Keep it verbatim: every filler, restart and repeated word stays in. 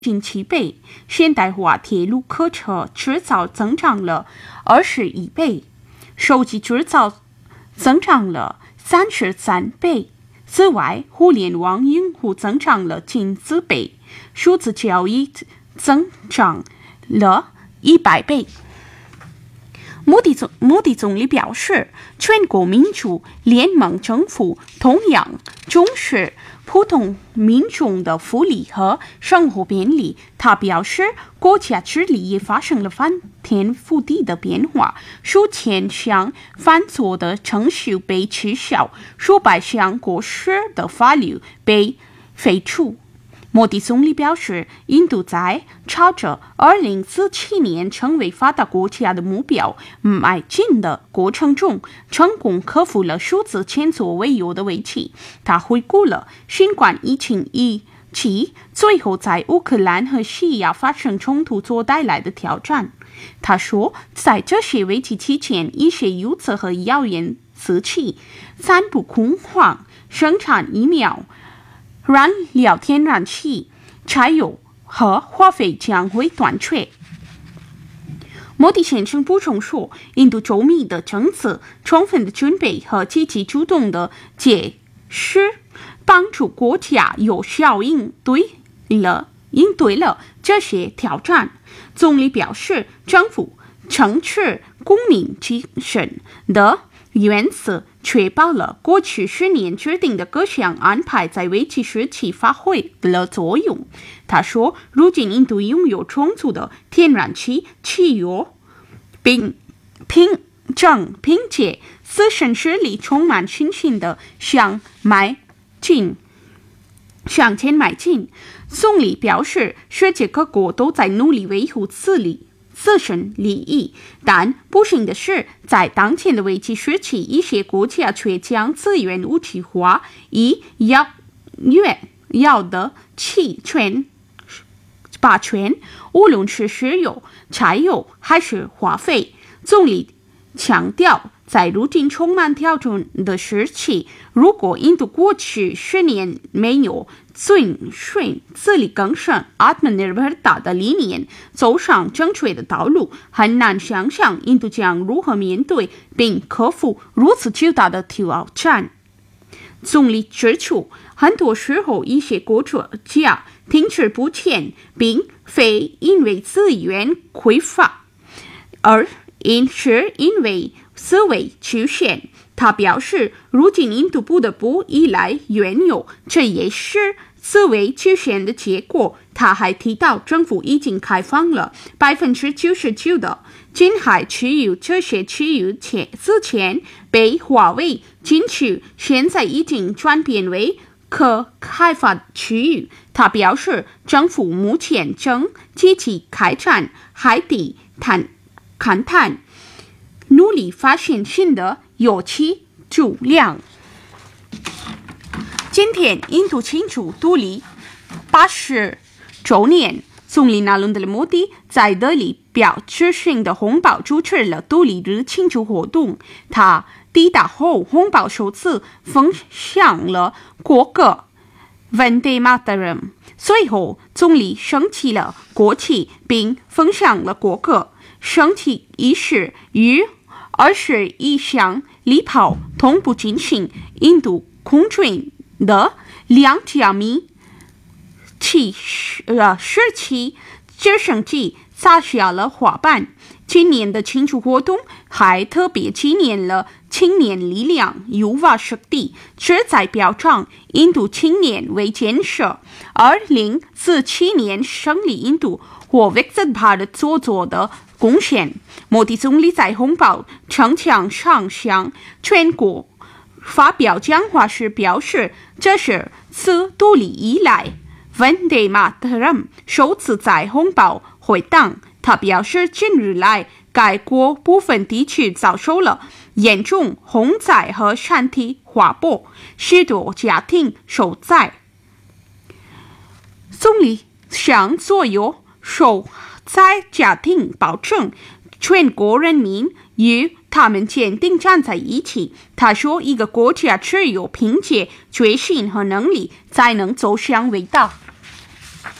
近七倍，现代化铁路客车制造增长了二十一倍，手机制造增长了三十三倍。此外，互联网用户增长了近四倍，数字交易增长了一百倍。莫迪总莫迪总理表示，全国民主联盟政府同样重视普通民众的福利和生活便利。他表示，国家治理也发生了翻天覆地的变化，数千项繁琐的程序被取消，数百项过时的法律被废除。莫迪总理表示，印度在朝着二零四七年成为发达国家的目标迈进的过程中，成功克服了数字前所未有的危机。他回顾了新冠疫情以及最后在乌克兰和西亚发生冲突所带来的挑战。他说，在这些危机期间，一些预测和谣言四起，散布恐慌，生产疫苗、燃料、天然气、柴油和化肥将会短缺。莫迪先生补充说，印度周密的政策、充分的准备和积极主动的解释，帮助国家有效应对了应对了这些挑战。总理表示，政府承持公民精神的原则，确保了过去十年制定的各项安排在危机时期发挥了作用。他说，如今印度拥有充足的天然气、汽油，并凭正凭借自身实力充满信心的向迈进向前迈进。总理表示，世界各国都在努力维护自理自身利益，但不幸的是，在当前的危机时期，一些国家却将资源无体化，以要远要的弃权霸权，无论是石油、柴油还是化肥。总理强调，在如今充满挑战的时期，如果印度过去十年没有遵循自力更生 Atmanirbharta 的理念，走上正确的道路，很难想象印度将如何面对并克服如此巨大的挑战。总理指出，很多时候一些国家停滞不前，并非因为资源匮乏，而是因为思维局限。他表示，如今印度不得不依赖原油，这也是思维局限的结果。他还提到，政府已经开放了百分之九十九的近海区域，这些区域前之前被划为禁区，现在已经转变为可开发区域。他表示，政府目前正积极开展海底探勘探，努力发现新的油气储量。今天，印度庆祝独立八十周年，总理纳伦德拉莫迪在德里标志性的红堡主持了独立日庆祝活动。他抵达后，红堡首次分享了国歌 Vande Mataram， 随后总理升起了国旗，并分享了国歌。升旗仪式与二十一项礼炮同步进行，印度空军的两架米七呃十七直升机撒下了花瓣。今年的庆祝活动还特别纪念了青年力量 Yuva Shakti， 旨在表彰印度青年为建设二零四七年胜利印度或 Viksit Bharat 所做的贡献。莫迪总理在红堡城墙上向全国发表讲话时表示，这是自独立以来 Vande Mataram 首次在红堡回荡。他表示，近日来该国部分地区遭受了严重洪灾和山体滑坡，许多家庭受灾。总理向所有受灾家庭保证，全国人民与他们坚定站在一起。他说，一个国家只有凭借决心和能力，才能走向伟大。